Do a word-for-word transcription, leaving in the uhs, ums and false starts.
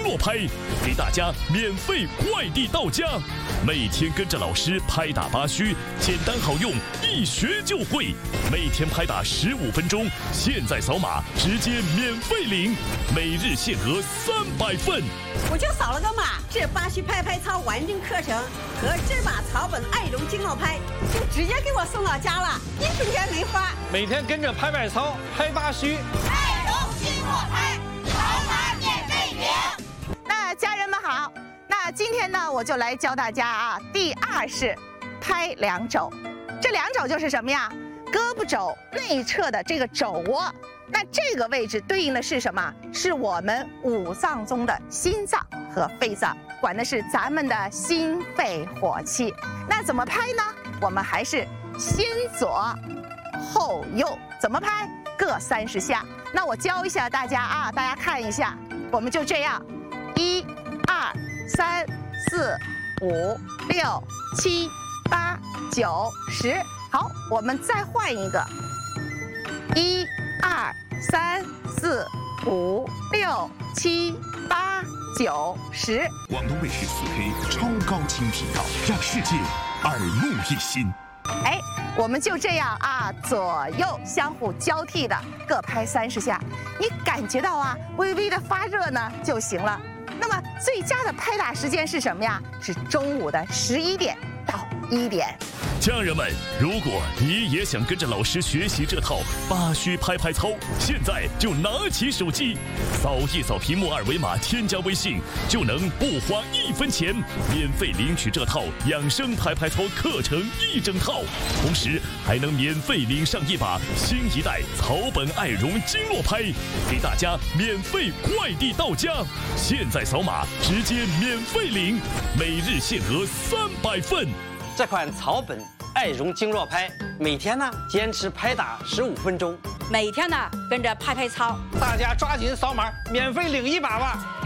络拍，给大家免费快递到家。每天跟着老师拍打八虚，简单好用，一学就会。每天拍打十五分钟，现在扫码直接免费领，每日限额三百份。 我就扫了个码，这八虚拍拍操完整课程和这把草本爱绒经络拍就直接给我送到家了，一分钱没花。 每天跟着拍拍操，拍八虚， 爱绒经络拍，扫码免费领。 那家人们好，那今天呢，我就来教大家啊，第二式拍两肘。这两肘就是什么呀？胳膊肘内侧的这个肘窝。那这个位置对应的是什么？是我们五脏中的心脏和肺脏，管的是咱们的心肺火气。那怎么拍呢？我们还是先左后右，怎么拍？各三十下。那我教一下大家啊，大家看一下，我们就这样，一、二、三、四、五、六、七、八、九、十。好，我们再换一个，一、二、三、四、五、六、七、八、九、十。 广东卫视四 K 超高清频道，让世界耳目一新。 哎，我们就这样啊，左右相互交替的各拍三十下，你感觉到啊，微微的发热呢就行了。那么最佳的拍打时间是什么呀？是中午的十一点到一点。 家人们，如果你也想跟着老师学习这套八虚拍拍操，现在就拿起手机，扫一扫屏幕二维码，添加微信，就能不花一分钱，免费领取这套养生拍拍操课程一整套，同时还能免费领上一把新一代草本爱绒经络拍，给大家免费快递到家。现在扫码直接免费领，每日限额三百份。 这款草本爱绒经络拍，每天呢坚持拍打十五分钟， 每天呢跟着拍拍操， 大家抓紧扫码，免费领一把吧。